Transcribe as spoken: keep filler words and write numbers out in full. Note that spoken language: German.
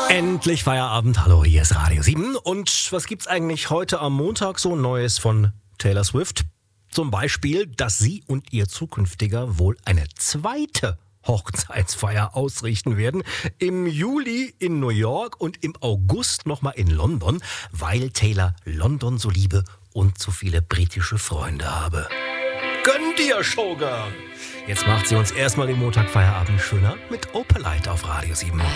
Endlich Feierabend. Hallo, hier ist Radio sieben. Und was gibt's eigentlich heute am Montag so Neues von Taylor Swift? Zum Beispiel, dass sie und ihr Zukünftiger wohl eine zweite Hochzeitsfeier ausrichten werden. Im Juli in New York und im August nochmal in London, weil Taylor London so liebe und so viele britische Freunde habe. Gönn dir, Showgirl! Jetzt macht sie uns erstmal den Montag Feierabend schöner mit Opalite auf Radio sieben.